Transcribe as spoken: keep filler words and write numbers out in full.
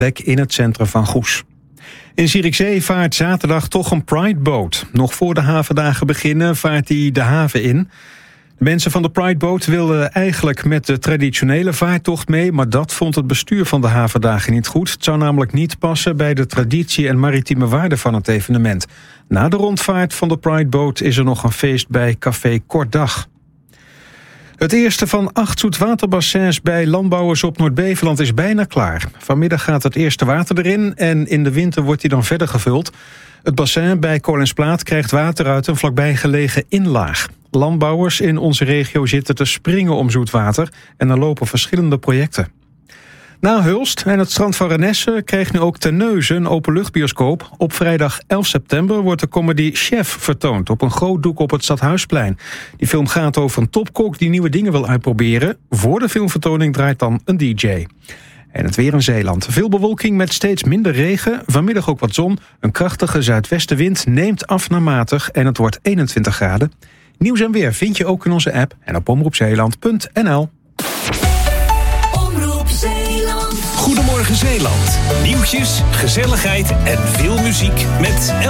plek in het centrum van Goes. In Zierikzee vaart zaterdag toch een Prideboot. Nog voor de havendagen beginnen vaart hij de haven in. De mensen van de Prideboot wilden eigenlijk met de traditionele vaartocht mee, maar dat vond het bestuur van de havendagen niet goed. Het zou namelijk niet passen bij de traditie en maritieme waarde van het evenement. Na de rondvaart van de Prideboot is er nog een feest bij Café Kortdag. Het eerste van acht zoetwaterbassins bij landbouwers op Noord-Beveland is bijna klaar. Vanmiddag gaat het eerste water erin en in de winter wordt hij dan verder gevuld. Het bassin bij Kolensplaat krijgt water uit een vlakbij gelegen inlaag. Landbouwers in onze regio zitten te springen om zoetwater en er lopen verschillende projecten. Na Hulst en het strand van Renesse kreeg nu ook Terneuzen een openluchtbioscoop. Op vrijdag elf september wordt de comedy Chef vertoond op een groot doek op het Stadhuisplein. Die film gaat over een topkok die nieuwe dingen wil uitproberen. Voor de filmvertoning draait dan een D J. En het weer in Zeeland. Veel bewolking met steeds minder regen. Vanmiddag ook wat zon. Een krachtige zuidwestenwind neemt af naar matig en het wordt eenentwintig graden. Nieuws en weer vind je ook in onze app en op omroep zeeland punt n l. Omroep Zeeland. Goedemorgen Zeeland. Nieuwtjes, gezelligheid en veel muziek met